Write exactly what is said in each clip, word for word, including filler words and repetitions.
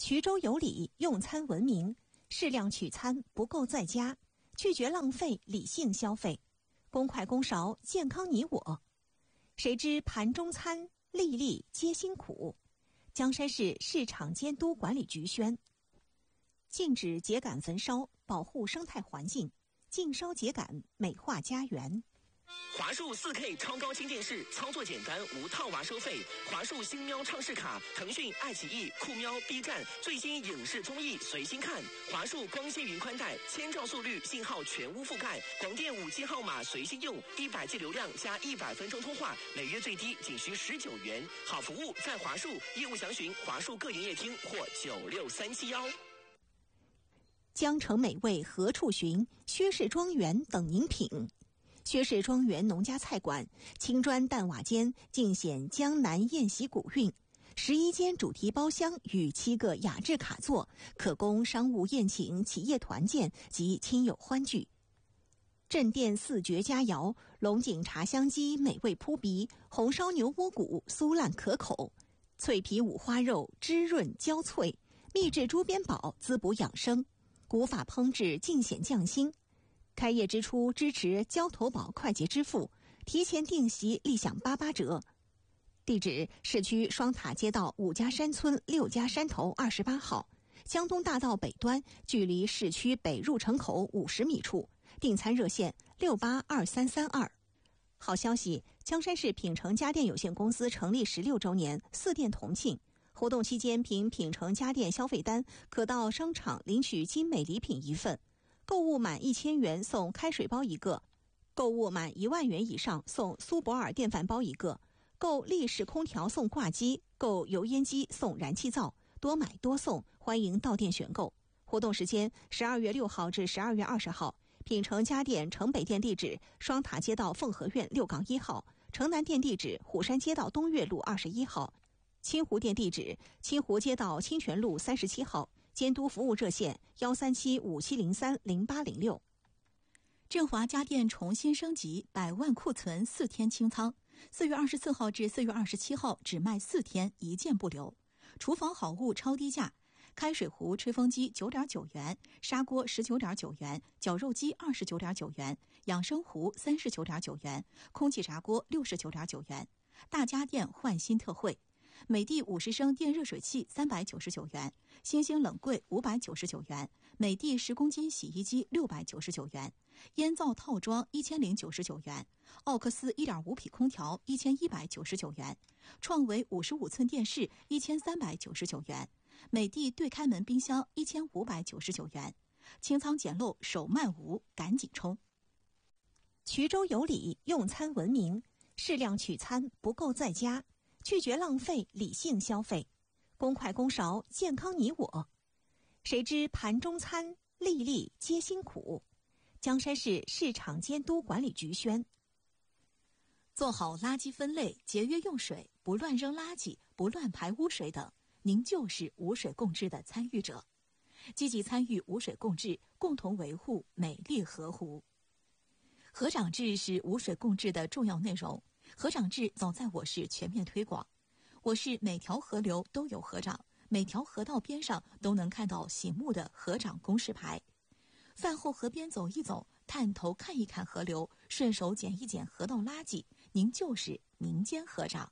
衢州有礼，用餐文明，适量取餐，不够在家，拒绝浪费，理性消费，公筷公勺，健康你我。谁知盘中餐，粒粒皆辛苦。江山市市场监督管理局宣，禁止秸秆焚烧，保护生态环境，禁烧秸秆，美化家园。 华数 四K 超高清电视，操作简单，无套娃收费。华数星喵畅视卡，腾讯、爱奇艺、酷喵、B 站最新影视综艺随心看。华数光纤云宽带，千兆速率，信号全屋覆盖，广电五 G 号码随心用，一百 G 流量加一百分钟通话，每月最低仅需十九元。好服务在华数，业务详询华数各营业厅或九六三七幺。 江城美味何处寻？薛氏庄园等您品。薛氏庄园农家菜馆，青砖淡瓦间，尽显江南宴席古韵。十一间主题包厢与七个雅致卡座，可供商务宴请、企业团建及亲友欢聚。镇店四绝佳肴：龙井茶香鸡美味扑鼻，红烧牛窝骨酥烂可口，脆皮五花肉汁润焦脆，秘制猪鞭煲滋补养生，古法烹制尽显匠心。开业之初支持交投保快捷支付，提前订席立享八八折。地址：市区双塔街道五家山村六家山头二十八号，江东大道北端，距离市区北入城口五十米处。订餐热线六八二三三二。好消息，江山市品城家电有限公司成立十六周年，四店同庆。活动期间，凭品城家电消费单，可到商场领取精美礼品一份。购物满一千元送开水包一个，购物满一万元以上送苏泊尔电饭煲一个，购立式空调送挂机，购油烟机送燃气灶，多买多送，欢迎到店选购。活动时间十二月六号至十二月二十号，品城家电城北店地址双塔街道凤和苑六杠一号，城南店地址虎山街道东岳路二十一号，清湖店地址清湖街道清泉路三十七号。监督服务热线幺三七五七零三零八零六。振华家电重新升级，百万库存四天清仓，四月二十四号至四月二十七号只卖四天，一件不留。厨房好物超低价，开水壶、吹风机九点九元，砂锅十九点九元，绞肉机二十九点九元，养生壶三十九点九元，空气炸锅六十九点九元。大家电换新特惠。美的五十升电热水器三百九十九元，星星冷柜五百九十九元，美的十公斤洗衣机六百九十九元，烟灶套装一千零九十九元，奥克斯一点五匹空调一千一百九十九元，创维五十五寸电视一千三百九十九元，美的对开门冰箱一千五百九十九元。清仓捡漏手慢无，赶紧冲！衢州有礼，用餐文明，适量取餐，不够在家。拒绝浪费，理性消费，公筷公勺，健康你我。谁知盘中餐，粒粒皆辛苦。江山市市场监督管理局宣，做好垃圾分类，节约用水，不乱扔垃圾，不乱排污水等，您就是无水共治的参与者。积极参与无水共治，共同维护美丽河湖。河长制是无水共治的重要内容。河长制早在我市全面推广，我市每条河流都有河长，每条河道边上都能看到醒目的河长公示牌。饭后河边走一走，探头看一看河流，顺手捡一捡河道垃圾，您就是民间河长。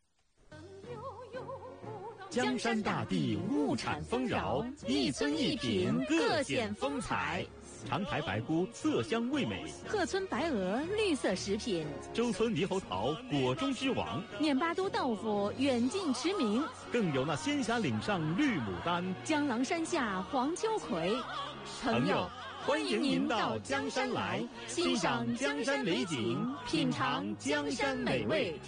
江山大地物产丰饶，一村一品各显风采。长台白菇色香味美， 鹤村白鹅绿色食品， 周村猕猴桃果中之王， 念巴都豆腐远近驰名， 更有那仙霞岭上绿牡丹， 江郎山下黄秋葵。 朋友，欢迎您到江山来，欣赏江山美景，品尝江山美味。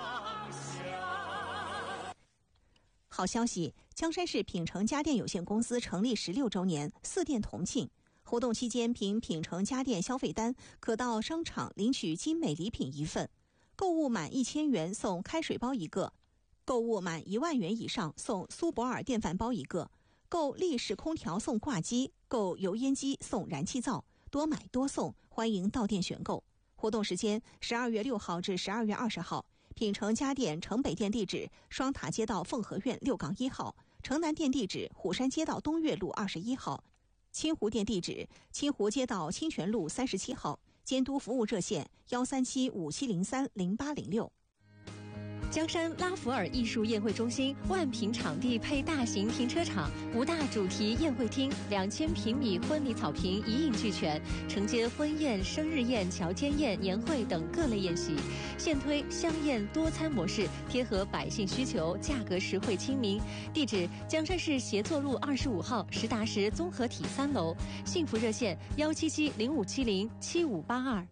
好消息，江山市品城家电有限公司成立十六周年，四店同庆。活动期间，凭品城家电消费单，可到商场领取精美礼品一份。购物满一千元送开水包一个，购物满一万元以上送苏泊尔电饭煲一个，购立式空调送挂机，购油烟机送燃气灶，多买多送，欢迎到店选购。活动时间十二月六号至十二月二十号， 品城家电城北店地址双塔街道凤和苑六杠一号，城南店地址虎山街道东岳路二十一号，清湖店地址清湖街道清泉路三十七号。监督服务热线幺三七五七零三零八零六。 江山拉弗尔艺术宴会中心万平场地配大型停车场，五大主题宴会厅，两千平米婚礼草坪一应俱全，承接婚宴、生日宴、乔间宴、年会等各类宴席。现推香宴多餐模式，贴合百姓需求，价格实惠亲民。地址：江山市协作路二十五号实达实综合体三楼。幸福热线：幺七七零五七零七五八二。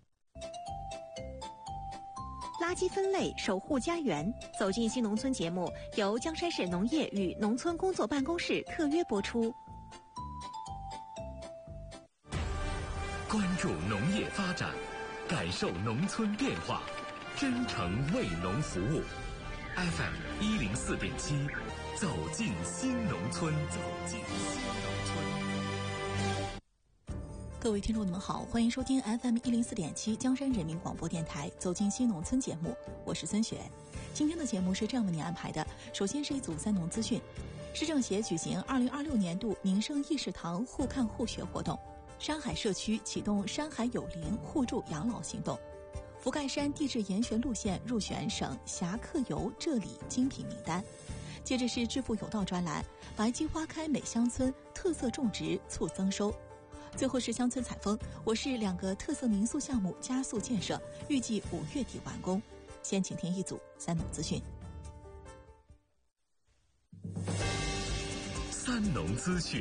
垃圾分类，守护家园。走进新农村节目由江山市农业与农村工作办公室特约播出。 关注农业发展，感受农村变化，真诚为农服务。F M 一零四点七，走进新农村，走进新农村。 各位听众，你们好，欢迎收听 F M 一零四点七江山人民广播电台走进新农村节目，我是孙雪。今天的节目是这样为您安排的：首先是一组三农资讯。市政协举行二零二六年度民生议事堂互看互学活动，山海社区启动山海有灵互助养老行动，福盖山地质研学路线入选省侠客游浙里精品名单。接着是致富有道专栏，白金花开美乡村特色种植促增收。最后是乡村采风，我市两个特色民宿项目加速建设，预计五月底完工。先请听一组三农资讯。 三农资讯。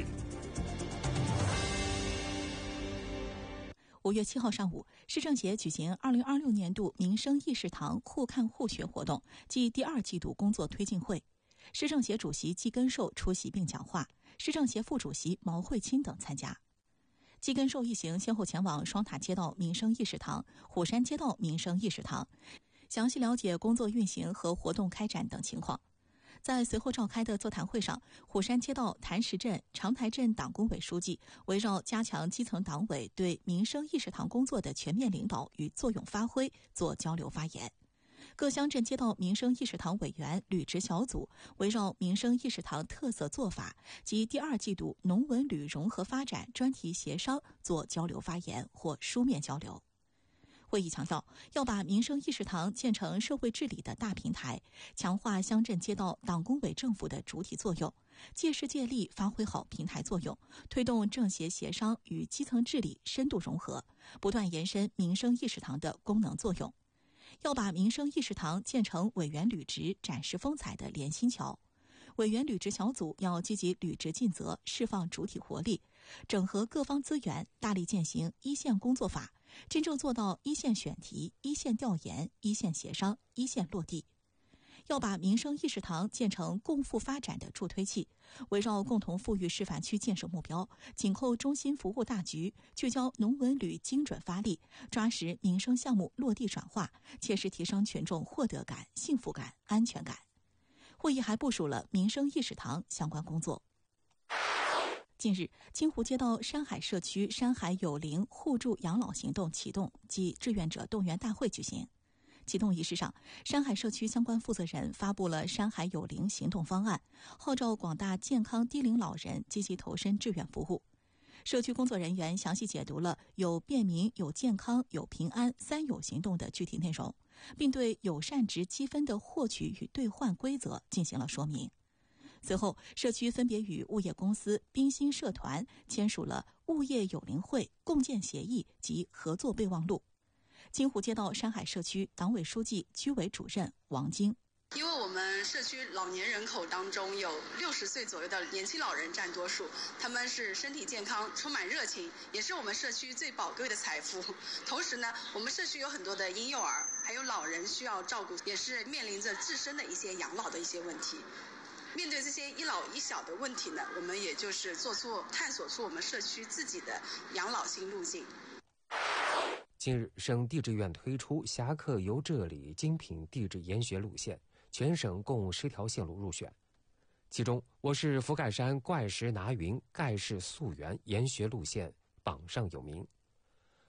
五月七号上午，市政协举行二零二六年度民生议事堂互看互学活动暨第二季度工作推进会，市政协主席季根寿出席并讲话，市政协副主席毛慧清等参加。季根寿一行先后前往双塔街道民生议事堂、虎山街道民生议事堂，详细了解工作运行和活动开展等情况。在随后召开的座谈会上，虎山街道潭石镇、长台镇党工委书记围绕加强基层党委对民生议事堂工作的全面领导与作用发挥做交流发言。各乡镇街道民生议事堂委员履职小组围绕民生议事堂特色做法及第二季度农文旅融合发展专题协商做交流发言或书面交流。会议强调，要把民生议事堂建成社会治理的大平台，强化乡镇街道党工委政府的主体作用，借势借力发挥好平台作用，推动政协协商与基层治理深度融合，不断延伸民生议事堂的功能作用。要把民生议事堂建成委员履职展示风采的连心桥，委员履职小组要积极履职尽责，释放主体活力，整合各方资源，大力践行一线工作法，真正做到一线选题、一线调研、一线协商、一线落地。要把民生议事堂建成共富发展的助推器，围绕共同富裕示范区建设目标，紧扣中心服务大局，聚焦农文旅精准发力，抓实民生项目落地转化，切实提升群众获得感、幸福感、安全感。会议还部署了民生议事堂相关工作。近日，清湖街道山海社区山海有灵互助养老行动启动暨志愿者动员大会举行。启动仪式上，山海社区相关负责人发布了山海有灵行动方案，号召广大健康低龄老人积极投身志愿服务。社区工作人员详细解读了有便民、有健康、有平安三有行动的具体内容，并对友善值积分的获取与兑换规则进行了说明。随后，社区分别与物业公司、滨新社团签署了物业有灵会共建协议及合作备忘录。清湖街道山海社区党委书记、居委主任王晶。 因为我们社区老年人口当中有六十岁左右的年轻老人占多数，他们是身体健康、充满热情，也是我们社区最宝贵的财富。同时呢，我们社区有很多的婴幼儿，还有老人需要照顾，也是面临着自身的一些养老的一些问题。面对这些一老一小的问题呢，我们也就是做出探索出我们社区自己的养老新路径。 近日，省地质院推出侠客游浙里精品地质研学路线，全省共十条线路入选。其中，我市福盖山怪石拿云盖世溯源研学路线榜上有名。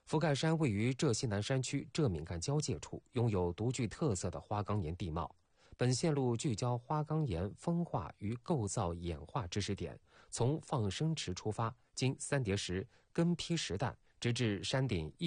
福盖山位于浙西南山区浙闽赣交界处，拥有独具特色的花岗岩地貌。本线路聚焦花岗岩风化与构造演化知识点，从放生池出发，经三叠石、根坯石蛋，直至山顶一